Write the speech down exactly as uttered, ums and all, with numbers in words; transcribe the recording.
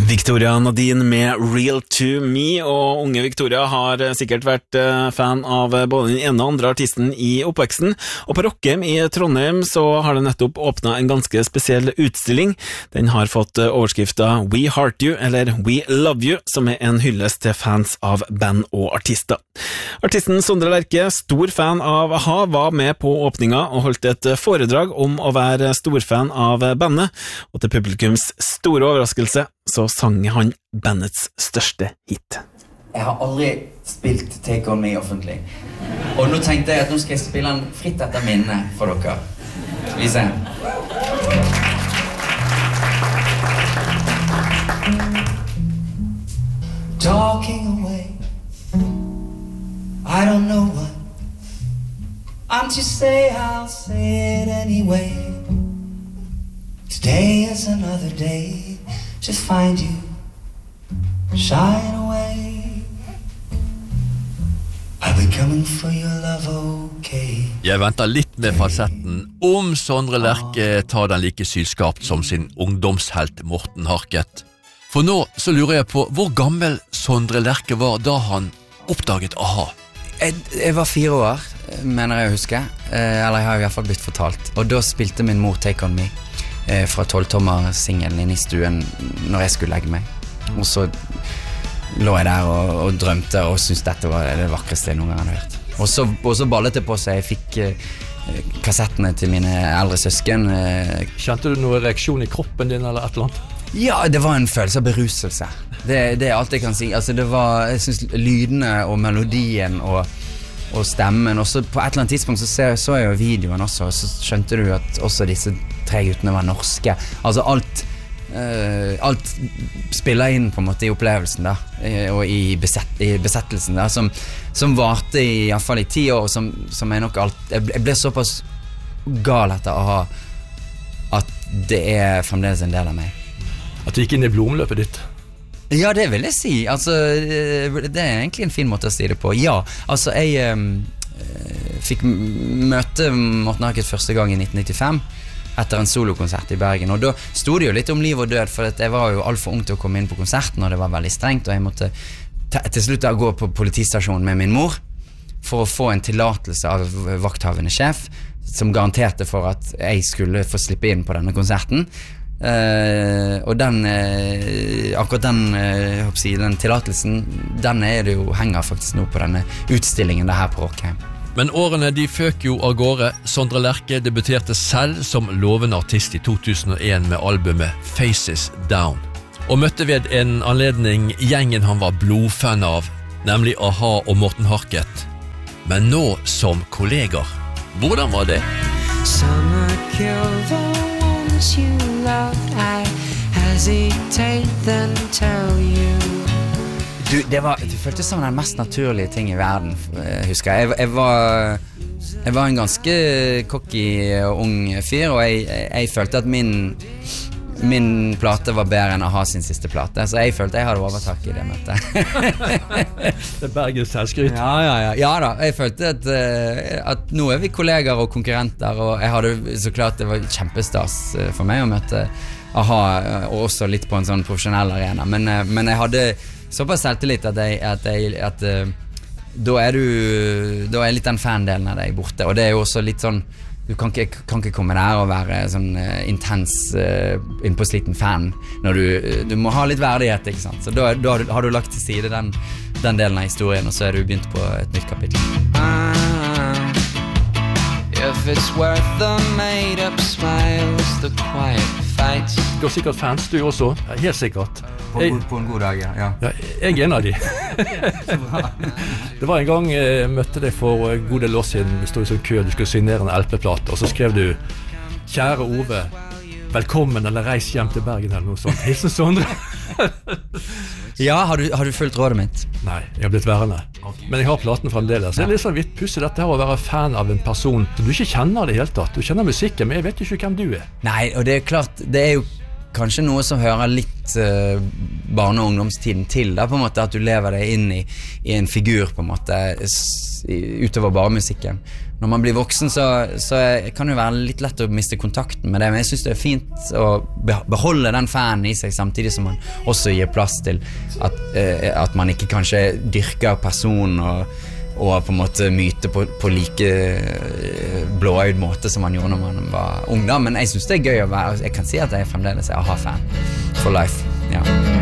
Victoria Nadine med Real to Me, og unge Victoria har sikkert vært fan av både den ene og andre artisten i oppveksten, og på Rockheim i Trondheim så har det nettopp åpnet en ganske spesiell utstilling. Den har fått overskrifta We Heart You, eller We Love You, som er en hyllest til fans av band og artister. Artisten Sondre Lerche, stor fan av A-ha, var med på åpninga og holdt et foredrag om å være storfan av bandet, og til publikums store overraskelse så sang han bandets største hit. Jeg har aldri spilt Take On Me offentlig. Og nå tenkte jeg at nå skal jeg spille den fritt etter minne for dere. Skal vi se. Talking away, I don't know what I'm to say, I'll say it anyway. Today is another day, just find you, shine away. I'll be coming for your love, okay. Jeg venter litt med falsetten om Sondre Lerche tar den like sylskarpt som sin ungdomshelt Morten Harket. For nå så lurer jeg på hvor gammel Sondre Lerche var da han oppdaget A-ha. Jeg, jeg var fire år, mener jeg å huske, eh, eller jeg har i hvert fall blitt fortalt. Og da spilte min mor Take On Me eh, fra tolv-tommer-singelen inn i stuen når jeg skulle legge meg. Og så lå jeg der og, og drømte og syntes dette var det vakreste jeg noen gang hadde hørt. Og så, og så ballet det på seg. Jeg fikk eh, kassettene til mine eldre søsken. Eh. Kjente du noen reaksjon i kroppen din eller et eller annet? Ja, det var en følelse av beruselse. Det, det er alt jeg kan si. Altså, det var, jeg synes lydene og melodien og, og stemmen. Og så på et eller annet tidspunkt så, så, så jeg jo videoen også, og så skjønte du at også disse tre guttene var norske. Altså alt, uh, alt spiller inn på en måte i opplevelsen da, og i, beset, i besettelsen da, som, som varte i, i hvert fall i ti år, som, som jeg nok alt, jeg ble, jeg ble såpass gal etter A-ha at det er fremdeles en del av meg. At du gikk inn i blodomløpet ditt? Ja, det vil jeg si. Altså, det er egentlig en fin måte å si det på. Ja, altså, jeg eh, fikk møte Morten Harket første gang i nitten nittifem etter en solokonsert i Bergen, og da stod det jo litt om liv og død, for jeg var jo alt for ung til å komme inn på konserten, og det var veldig strengt, og jeg måtte til slutt gå på politistasjonen med min mor for å få en tillatelse av vakthavende sjef, som garanterte for at jeg skulle få slippe inn på denne konserten. Uh, og den uh, akkurat den uh, si, den tillatelsen, den er det jo henger faktisk nå på denne utstillingen det her på Rockheim. Men årene de føk jo av gårde. Sondre Lerche debuterte selv som lovende artist i to tusen og en med albumet Faces Down, og møtte ved en anledning gjengen han var blodfan av, nemlig A-ha og Morten Harket, men nå som kolleger. Hvordan var det? Summer killed you loved, I hesitate then tell you. Du, det var, det føltes som den mest naturlige ting i verden, husker jeg. Jeg, jeg, var, jeg var en ganske cocky og ung fyr, og jeg, jeg, jeg følte at min, min plate var bedre enn A-ha sin siste plate, så jeg følte jeg hadde overtak i det møtet. Det er Bergens selvskryt. Ja, ja, ja. Ja da, jeg følte at, at nå er vi kolleger og konkurrenter, og jeg hadde så klart det var kjempestas for meg å møte A-ha, og også litt på en sånn profesjonell arena, men, men jeg hadde såpass selvtillit at, jeg, at, jeg, at uh, da er du da er litt den fan-delen av deg borte, og det er jo også litt sånn du kan ikke, kan ikke komme der og være sånn uh, intens uh, innpåsliten fan når du, uh, du må ha litt verdighet, ikke sant? Så da, da har, du, har du lagt til side den, den delen av historien, og så er du begynt på et nytt kapittel. uh, If it's worth the made up smiles, the quiet fights. Du har sikkert fans du også, helt sikkert. På, jeg, på en god dag, ja. Ja, jeg er en av de. Det var en gang jeg møtte deg for god del år siden. Du stod i sånn kø, du skulle signere en L P-plate, og så skrev du Kjære Ove, velkommen eller reis hjem til Bergen eller noe sånt. Hilsen Sondre. Ja, har du, har du fulgt rådet mitt? Nei, jeg har blitt værende. Okay. Men jeg har platen fremdeles. Så det er litt sånn vidt pussig dette her å være fan av en person som du ikke kjenner det helt tatt. Du kjenner musikken, men jeg vet ikke hvem du er. Nei, og det er klart, det er jo kanskje noe som hører litt uh, barne- og ungdomstiden til da, på en måte at du lever deg inn i, i en figur på en måte s- i- utover bare musikken. Når man blir voksen så, så kan det jo være litt lett å miste kontakten med det, men jeg synes det er fint å be- beholde den fanen i seg, samtidig som man også gir plass til at, eh, at man ikke kanskje dyrker personen og, og på en måte myte på, på like eh, blåøyd måte som man gjorde når man var ung da, men jeg synes det er gøy å være, jeg kan si at jeg fremdeles er A H A-fan for life, ja.